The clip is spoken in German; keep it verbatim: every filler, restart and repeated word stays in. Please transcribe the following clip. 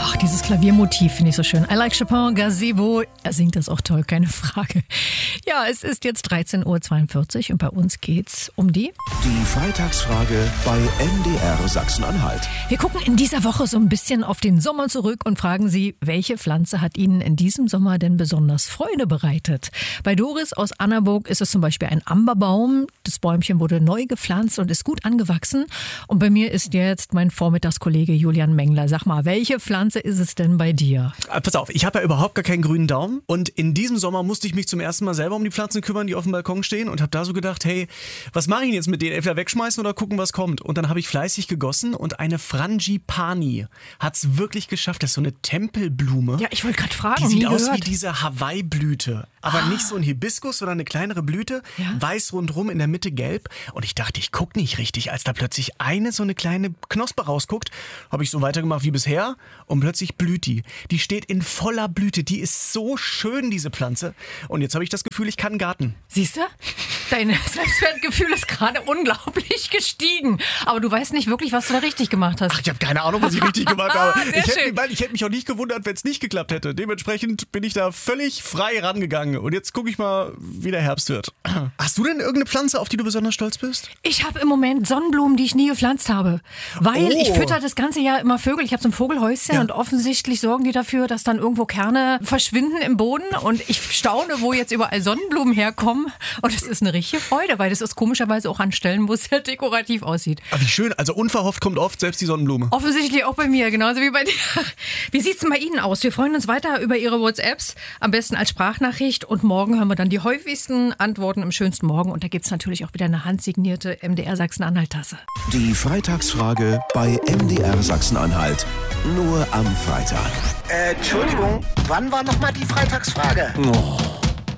Ach, dieses Klaviermotiv finde ich so schön. I like Chopin, Gazebo. Er singt das auch toll, keine Frage. Ja, es ist jetzt dreizehn Uhr zweiundvierzig und bei uns geht's um die... Die Freitagsfrage bei M D R Sachsen-Anhalt. Wir gucken in dieser Woche so ein bisschen auf den Sommer zurück und fragen Sie, welche Pflanze hat Ihnen in diesem Sommer denn besonders Freude bereitet? Bei Doris aus Annaburg ist es zum Beispiel ein Amberbaum. Das Bäumchen wurde neu gepflanzt und ist gut angewachsen. Und bei mir ist jetzt mein Vormittagskollege Julian Mengler. Sag mal, welche Pflanze ist es denn bei dir? Pass auf, ich habe ja überhaupt gar keinen grünen Daumen und in diesem Sommer musste ich mich zum ersten Mal selber um die Pflanzen kümmern, die auf dem Balkon stehen und habe da so gedacht, hey, was mache ich denn jetzt mit denen? Entweder wegschmeißen oder gucken, was kommt. Und dann habe ich fleißig gegossen und eine Frangipani hat es wirklich geschafft. Das ist so eine Tempelblume. Ja, ich wollte gerade fragen. Die sieht nie aus gehört. wie diese Hawaii-Blüte. Aber Ah. nicht so ein Hibiskus, sondern eine kleinere Blüte. Ja. Weiß rundrum, in der Mitte gelb. Und ich dachte, ich gucke nicht richtig. Als da plötzlich eine so eine kleine Knospe rausguckt, habe ich so weitergemacht wie bisher. Und plötzlich blüht die. Die steht in voller Blüte. Die ist so schön, diese Pflanze. Und jetzt habe ich das Gefühl, ich kann einen Garten. Siehst du? Dein Selbstwertgefühl ist gerade unglaublich gestiegen. Aber du weißt nicht wirklich, was du da richtig gemacht hast. Ach, ich habe keine Ahnung, was ich richtig gemacht habe. Sehr Ich hätte, schön. mich, ich hätte mich auch nicht gewundert, wenn es nicht geklappt hätte. Dementsprechend bin ich da völlig frei rangegangen. Und jetzt gucke ich mal, wie der Herbst wird. Hast du denn irgendeine Pflanze, auf die du besonders stolz bist? Ich habe im Moment Sonnenblumen, die ich nie gepflanzt habe. Weil Oh. ich fütter das ganze Jahr immer Vögel. Ich habe so ein Vogelhäuschen Ja. und offensichtlich sorgen die dafür, dass dann irgendwo Kerne verschwinden im Boden. Und ich staune, wo jetzt überall Sonnenblumen herkommen. Und es ist eine richtige Freude, weil das ist komischerweise auch an Stellen, wo es sehr dekorativ aussieht. Ah, wie schön. Also unverhofft kommt oft selbst die Sonnenblume. Offensichtlich auch bei mir, genauso wie bei dir. Wie sieht's denn bei Ihnen aus? Wir freuen uns weiter über Ihre WhatsApps, am besten als Sprachnachricht. Und morgen hören wir dann die häufigsten Antworten im schönsten Morgen. Und da gibt's natürlich auch wieder eine handsignierte M D R Sachsen-Anhalt-Tasse. Die Freitagsfrage bei M D R Sachsen-Anhalt. Nur am Freitag. Äh, Entschuldigung, wann war nochmal die Freitagsfrage? Oh,